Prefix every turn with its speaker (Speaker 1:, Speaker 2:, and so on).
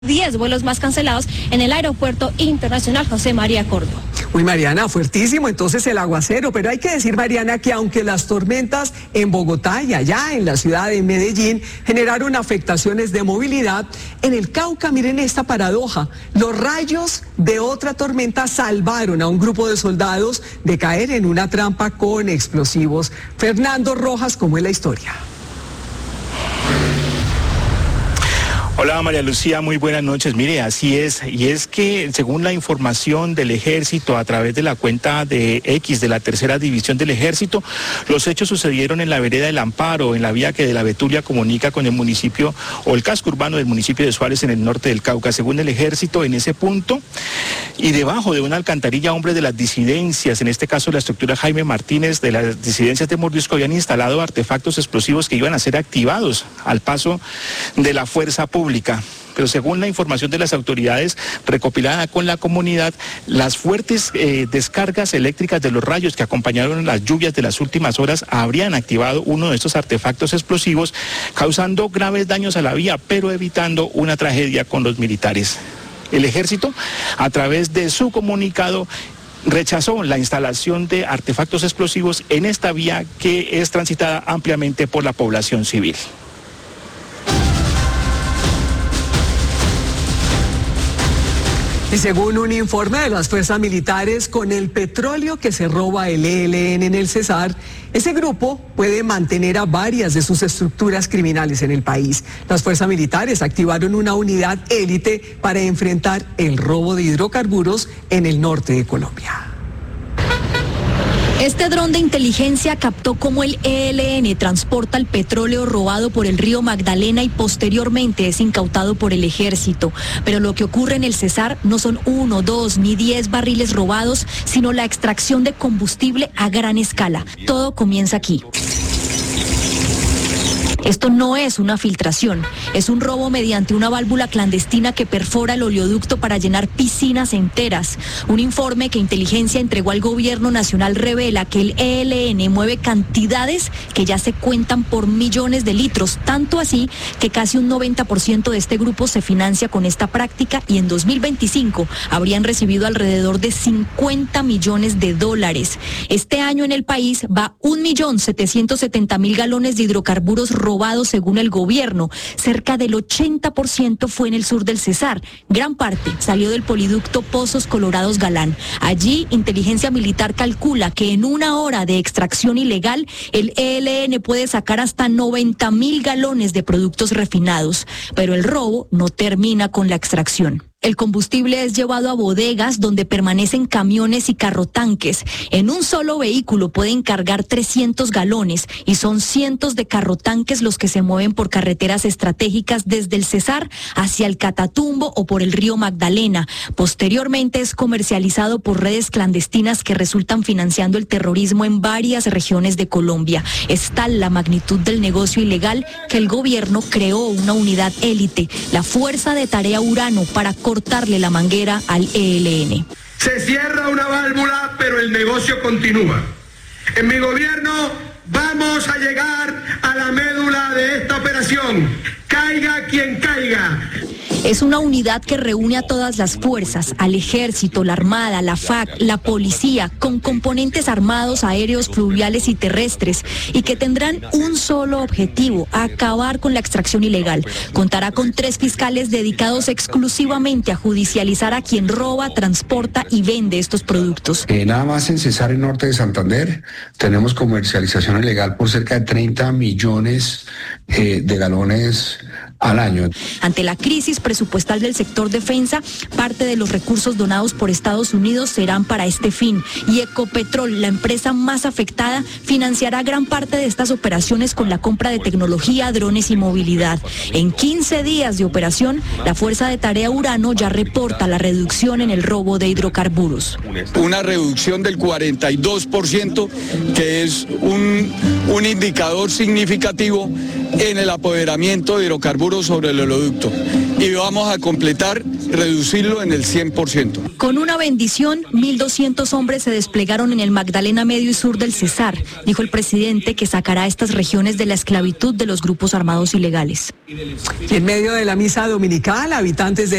Speaker 1: 10 vuelos más cancelados en el Aeropuerto Internacional José María Córdoba.
Speaker 2: Uy, Mariana, fuertísimo entonces el aguacero, pero hay que decir, Mariana, que aunque las tormentas en Bogotá y allá en la ciudad de Medellín generaron afectaciones de movilidad, en el Cauca, miren esta paradoja, los rayos de otra tormenta salvaron a un grupo de soldados de caer en una trampa con explosivos. Fernando Rojas, ¿cómo es la historia?
Speaker 3: Hola María Lucía, muy buenas noches. Mire, así es, y es que según la información del Ejército a través de la cuenta de X de la Tercera División del Ejército, los hechos sucedieron en la vereda del Amparo, en la vía que de la Betulia comunica con el municipio o el casco urbano del municipio de Suárez en el norte del Cauca. Según el Ejército, en ese punto y debajo de una alcantarilla, hombres de las disidencias, en este caso la estructura Jaime Martínez de las disidencias de Mordisco, habían instalado artefactos explosivos que iban a ser activados al paso de la fuerza pública. Pero según la información de las autoridades recopilada con la comunidad, las fuertes descargas eléctricas de los rayos que acompañaron las lluvias de las últimas horas habrían activado uno de estos artefactos explosivos, causando graves daños a la vía, pero evitando una tragedia con los militares. El Ejército, a través de su comunicado, rechazó la instalación de artefactos explosivos en esta vía que es transitada ampliamente por la población civil.
Speaker 2: Y según un informe de las fuerzas militares, con el petróleo que se roba el ELN en el Cesar, ese grupo puede mantener a varias de sus estructuras criminales en el país. Las fuerzas militares activaron una unidad élite para enfrentar el robo de hidrocarburos en el norte de Colombia.
Speaker 1: Este dron de inteligencia captó cómo el ELN transporta el petróleo robado por el río Magdalena y posteriormente es incautado por el Ejército. Pero lo que ocurre en el Cesar no son 1, 2 ni 10 barriles robados, sino la extracción de combustible a gran escala. Todo comienza aquí. Esto no es una filtración, es un robo mediante una válvula clandestina que perfora el oleoducto para llenar piscinas enteras. Un informe que Inteligencia entregó al Gobierno Nacional revela que el ELN mueve cantidades que ya se cuentan por millones de litros, tanto así que casi un 90% de este grupo se financia con esta práctica y en 2025 habrían recibido alrededor de 50 millones de dólares. Este año en el país va 1.770.000 galones de hidrocarburos robados según el gobierno. Cerca del 80% fue en el sur del Cesar. Gran parte salió del poliducto Pozos Colorados Galán. Allí, Inteligencia Militar calcula que en una hora de extracción ilegal, el ELN puede sacar hasta 90.000 galones de productos refinados. Pero el robo no termina con la extracción. El combustible es llevado a bodegas donde permanecen camiones y carrotanques. En un solo vehículo pueden cargar 300 galones y son cientos de carrotanques los que se mueven por carreteras estratégicas desde el Cesar hacia el Catatumbo o por el río Magdalena. Posteriormente es comercializado por redes clandestinas que resultan financiando el terrorismo en varias regiones de Colombia. Es tal la magnitud del negocio ilegal que el gobierno creó una unidad élite, la Fuerza de Tarea Urano, para cortarle la manguera al ELN.
Speaker 4: Se cierra una válvula, pero el negocio continúa. En mi gobierno vamos a llegar a la médula de esta operación. Caiga quien caiga.
Speaker 1: Es una unidad que reúne a todas las fuerzas, al Ejército, la Armada, la FAC, la Policía, con componentes armados, aéreos, fluviales y terrestres, y que tendrán un solo objetivo: acabar con la extracción ilegal. Contará con 3 fiscales dedicados exclusivamente a judicializar a quien roba, transporta y vende estos productos.
Speaker 5: Nada más en Cesar, en norte de Santander, tenemos comercialización ilegal por cerca de 30 millones de galones al año.
Speaker 1: Ante la crisis presupuestal del sector defensa, parte de los recursos donados por Estados Unidos serán para este fin. Y Ecopetrol, la empresa más afectada, financiará gran parte de estas operaciones con la compra de tecnología, drones y movilidad. En 15 días de operación, la Fuerza de Tarea Urano ya reporta la reducción en el robo de hidrocarburos.
Speaker 6: Una reducción del 42%, que es un indicador significativo en el apoderamiento de hidrocarburos sobre el oleoducto y vamos a completar, reducirlo en el 100%.
Speaker 1: Con una bendición, 1.200 hombres se desplegaron en el Magdalena Medio y Sur del Cesar, dijo el presidente, que sacará a estas regiones de la esclavitud de los grupos armados ilegales.
Speaker 2: Y en medio de la misa dominical, habitantes de